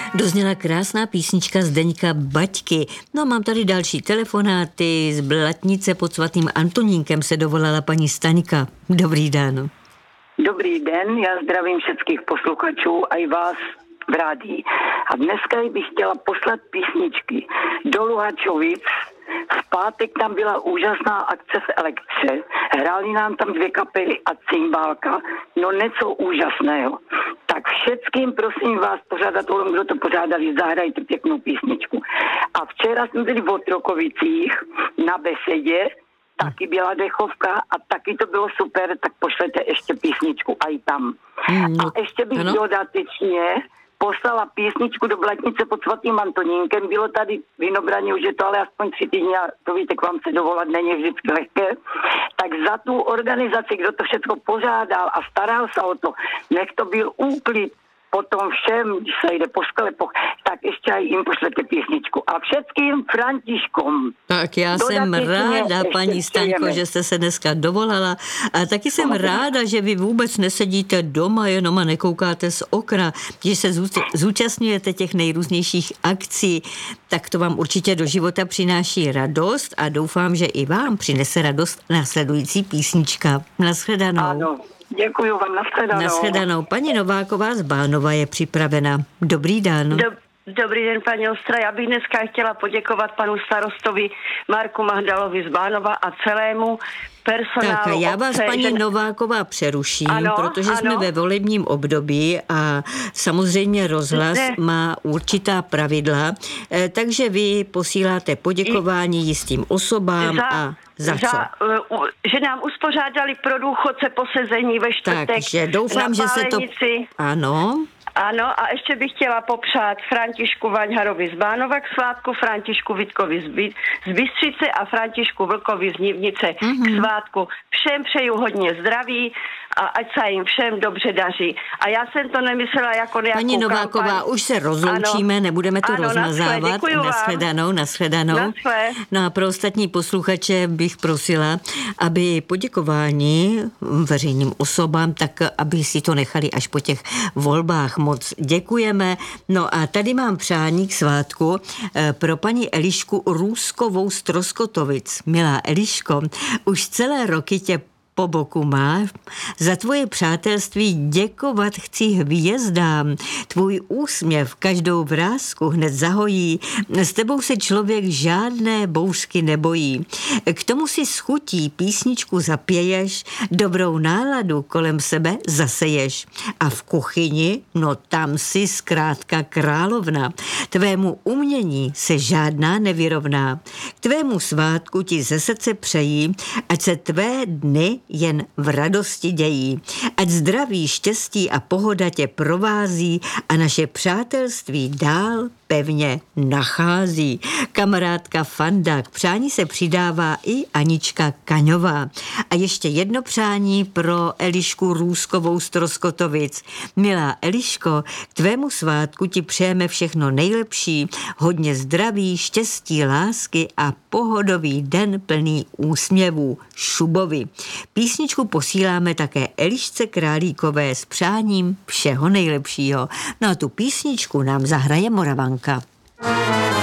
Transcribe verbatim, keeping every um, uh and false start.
Dozněla krásná písnička Zdeňka Baťky. No a mám tady další telefonáty. Z Blatnice pod svatým Antonínkem se dovolala paní Staňka. Dobrý den. Dobrý den, já zdravím všech posluchačů a i vás v rádii. A dneska bych chtěla poslat písničky do Luhačovic. V pátek tam byla úžasná akce v Elektře. Hráli nám tam dvě kapely a cymbálka. No něco úžasného. Tak všetkým prosím vás pořadatelům, kdo to pořádali, zahrajte pěknou písničku. A včera jsme byli v Otrokovicích na besedě, taky byla dechovka a taky to bylo super, tak pošlete ještě písničku a i tam. Mm, a ještě bych ano. dodatečně poslala písničku do Blatnice pod svatým Antonínkem. Bylo tady Vinobraně, už je to ale aspoň tři týdny a to víte, k vám se dovolat není vždycky lehké. Tak za tu organizaci, kdo to všechno pořádal a staral se o to, nech to byl úklid potom všem, když se jde po sklepoch, tak ještě aj jim pošlete písničku. A všetkým Františkom. Tak já jsem ráda, paní Staňko, že jste se dneska dovolala. A taky jsem ráda, že vy vůbec nesedíte doma jenom a nekoukáte z okna, že se zúčastňujete těch nejrůznějších akcí, tak to vám určitě do života přináší radost a doufám, že i vám přinese radost následující písnička. Nashledanou. Ano. Děkuji vám, nashledanou. Nashledanou. Paní Nováková z Bánova je připravena. Dobrý den. Dob- Dobrý den, paní Ostra. Já bych dneska chtěla poděkovat panu starostovi Marku Mahdalovi z Bánova a celému personálu. Tak já vás, obce, paní že... Nováková, přeruším, ano, protože ano. jsme ve volebním období a samozřejmě rozhlas ne. má určitá pravidla, eh, takže vy posíláte poděkování I... jistým osobám za... a za, za co? Uh, že nám uspořádali pro důchodce posezení ve čtvrtek. Takže doufám, že se to... Ano. Ano, a ještě bych chtěla popřát Františku Vaňharovi z Bánova k svátku, Františku Vítkovi z, By- z Bystřice a Františku Vlkovi z Nivnice mm-hmm. k svátku. Všem přeju hodně zdraví a ať se jim všem dobře daří. A já jsem to nemyslela jako nějakou Paní Nováková, kampaň. už se rozloučíme, ano. nebudeme to ano, rozmazávat. Nashledanou, nashledanou. Naschle. No a pro ostatní posluchače bych prosila, aby poděkování veřejným osobám, tak aby si to nechali až po těch volbách. Moc děkujeme. No a tady mám přání k svátku pro paní Elišku Růzkovou z Troskotovic. Milá Eliško, už celé roky tě po boku má. Za tvoje přátelství děkovat chci hvězdám. Tvůj úsměv každou vrásku hned zahojí. S tebou se člověk žádné bouřky nebojí. K tomu si schutí písničku zapěješ, dobrou náladu kolem sebe zaseješ. A v kuchyni, no tam si zkrátka královna. Tvému umění se žádná nevyrovná. K tvému svátku ti ze srdce přejí, ať se tvé dny jen v radosti dějí. Ať zdraví, štěstí a pohoda tě provází a naše přátelství dál pevně nachází. Kamarádka Fanda, k přání se přidává i Anička Kaňová. A ještě jedno přání pro Elišku Růzkovou z Troskotovic. Milá Eliško, k tvému svátku ti přejeme všechno nejlepší, hodně zdraví, štěstí, lásky a pohodový den plný úsměvů. Šubovi. Písničku posíláme také Elišce Králíkové s přáním všeho nejlepšího. No a tu písničku nám zahraje Moravanka.